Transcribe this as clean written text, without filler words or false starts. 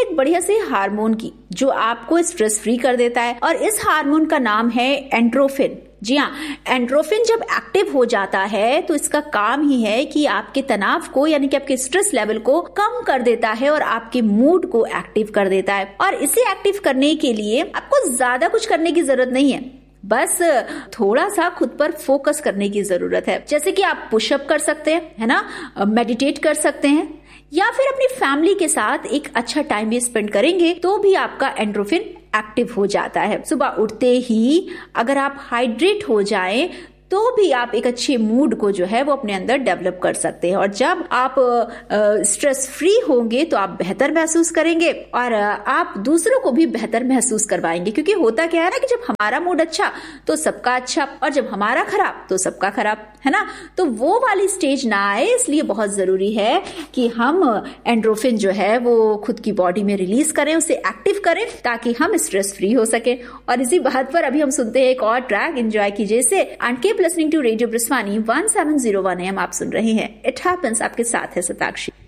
एक बढ़िया से हार्मोन की जो आपको स्ट्रेस फ्री कर देता है, और इस हार्मोन का नाम है एंड्रोफिन। जी हाँ, एंड्रोफिन जब एक्टिव हो जाता है तो इसका काम ही है कि आपके तनाव को यानी कि आपके स्ट्रेस लेवल को कम कर देता है और आपके मूड को एक्टिव कर देता है। और इसे एक्टिव करने के लिए आपको ज्यादा कुछ करने की जरूरत नहीं है, बस थोड़ा सा खुद पर फोकस करने की जरूरत है। जैसे कि आप पुशअप कर सकते हैं, है ना, मेडिटेट कर सकते हैं, या फिर अपनी फैमिली के साथ एक अच्छा टाइम भी स्पेंड करेंगे तो भी आपका एंड्रोफिन एक्टिव हो जाता है। सुबह उठते ही अगर आप हाइड्रेट हो जाएं तो भी आप एक अच्छे मूड को जो है वो अपने अंदर डेवलप कर सकते हैं। और जब आप स्ट्रेस फ्री होंगे तो आप बेहतर महसूस करेंगे और आप दूसरों को भी बेहतर महसूस करवाएंगे, क्योंकि होता क्या है ना कि जब हमारा मूड अच्छा तो सबका अच्छा, और जब हमारा खराब तो सबका खराब, है ना। तो वो वाली स्टेज ना आए, इसलिए बहुत जरूरी है कि हम एंड्रोफिन जो है वो खुद की बॉडी में रिलीज करें, उसे एक्टिव करें ताकि हम स्ट्रेस फ्री हो सके। और इसी बात पर अभी हम सुनते हैं एक और ट्रैक, एंजॉय कीजिए इसे। And keep listening to radio ब्रिस्वानी 1701 AM। आप सुन रहे हैं इट हैपेंस, आपके साथ है सताक्षी।